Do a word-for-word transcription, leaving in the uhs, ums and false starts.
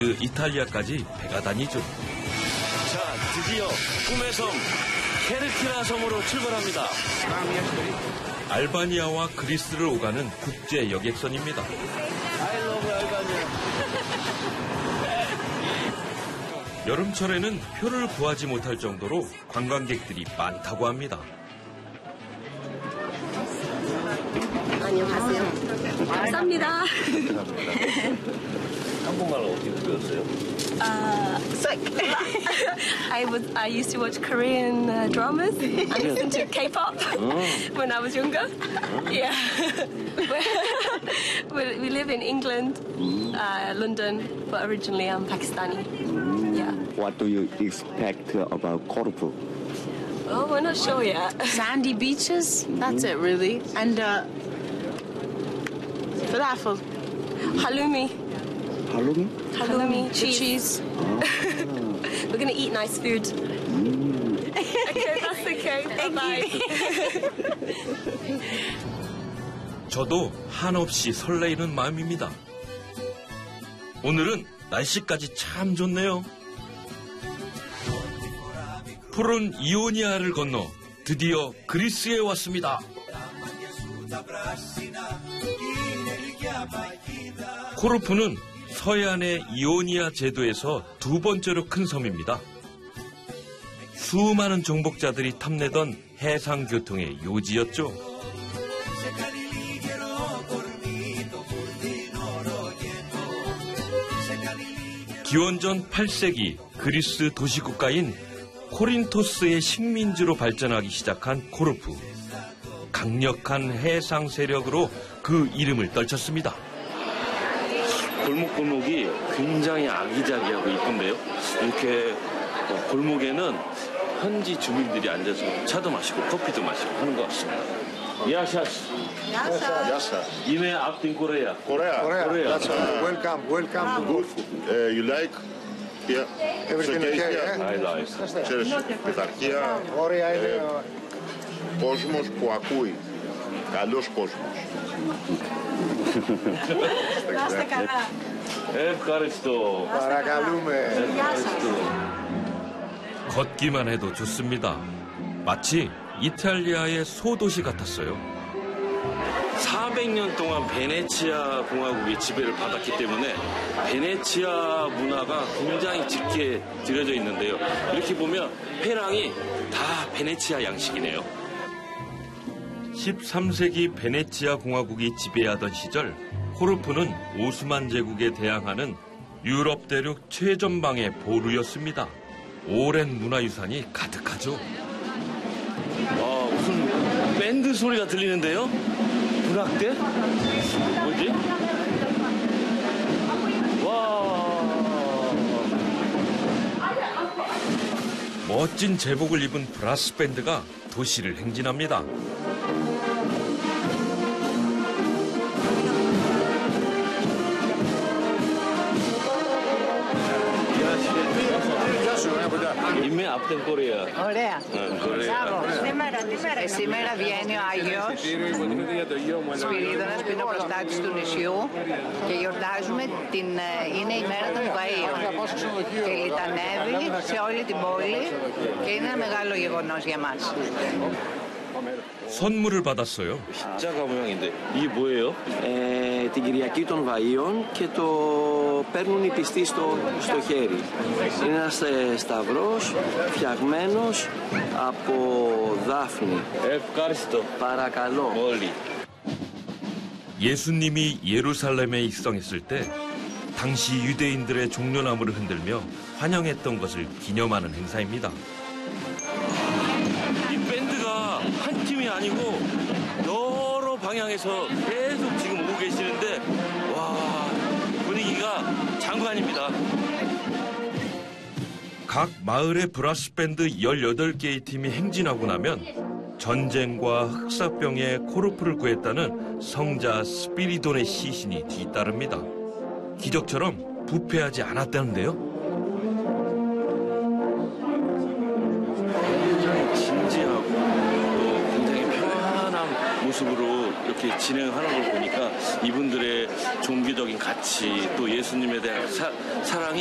그 이탈리아까지 배가 다니죠. 자, 드디어 꿈의 섬 케르키나 섬으로 출발합니다. 알바니아와 그리스를 오가는 국제 여객선입니다. I love 알바니아. 여름철에는 표를 구하지 못할 정도로 관광객들이 많다고 합니다. 안녕하세요. 감사합니다. 한국말로 어떻게 배웠어요? Uh, so I was I used to watch Korean uh, dramas. I listened to K-pop when I was younger. Yeah, we, we live in England, uh, London, but originally I'm Pakistani. Yeah. What do you expect about Corfu? Oh, we're not sure yet. Sandy beaches, that's it really. And uh, falafel. Halloumi. Halloumi? Halloumi, cheese. cheese. We're gonna eat nice food. Mm. Okay, that's okay. Bye-bye. 저도 한없이 설레이는 마음입니다. 오늘은 날씨까지 참 좋네요. 푸른 이오니아를 건너 드디어 그리스에 왔습니다. 코르푸는 서해안의 이오니아 제도에서 두 번째로 큰 섬입니다. 수많은 정복자들이 탐내던 해상교통의 요지였죠. 기원전 팔 세기 그리스 도시국가인 코린토스의 식민지로 발전하기 시작한 코르푸. 강력한 해상 세력으로 그 이름을 떨쳤습니다. 골목골목이 굉장히 아기자기하고 이쁜데요. 이렇게 골목에는 현지 주민들이 앉아서 차도 마시고 커피도 마시고 하는 것 같습니다. 야샤스. Yasa. 이메 앞딘 코레아. Korea. Korea. That's uh, welcome, welcome to Corfu. Uh, you like? Yeah. Everything okay, yeah? I like. Ξέρεις, πειθαρχία, Ωραία είναι. ε, κόσμος που ακούει. Καλός κόσμος. Να είστε καλά. ευχαριστώ. Παρακαλούμε. 걷기만 해도 좋습니다. 마치 이탈리아의 소도시 같았어요. 사백 년 동안 베네치아 공화국의 지배를 받았기 때문에 베네치아 문화가 굉장히 짙게 들여져 있는데요. 이렇게 보면 회랑이 다 베네치아 양식이네요. 십삼 세기 베네치아 공화국이 지배하던 시절 코르푸는 오스만 제국에 대항하는 유럽 대륙 최전방의 보루였습니다. 오랜 문화유산이 가득하죠. 와, 무슨 밴드 소리가 들리는데요? 불악대? 뭐지? 와. 멋진 제복을 입은 브라스 밴드가 도시를 행진합니다. 인맥 앞된 코리아. Ωραία. 코리아. Ε, σήμερα βγαίνει ο Άγιος Σπυρίδωνας που είναι ο προστάτης του νησιού και γιορτάζουμε την, είναι η μέρα των Βαΐων και λιτανεύει σε όλη την πόλη και είναι ένα μεγάλο γεγονός για μας. 선물을 받았어요. 십자가 모양인데 이게 뭐예요? Ε, την Κυριακή των Βαΐων και το παίρνουν οι πιστοί στο, στο χέρι. Είναι ένας ε, σταυρός φτιαγμένος από δάφνη. ευχαριστώ. Παρακαλώ. 멀리. 예수님이 예루살렘에 입성했을 때 당시 유대인들의 종려나무를 흔들며 환영했던 것을 기념하는 행사입니다. 이 밴드가 한 팀이 아니고 여러 방향에서 계속 지금 오고 계시는데 와 분위기가 장관 아닙니다. 각 마을의 브라스 밴드 열여덟 개의 팀이 행진하고 나면 전쟁과 흑사병에 코르푸를 구했다는 성자 스피리돈의 시신이 뒤따릅니다. 기적처럼 부패하지 않았다는데요. 모습으로 이렇게 진행하는 걸 보니까 이분들의 종교적인 가치 또 예수님에 대한 사, 사랑이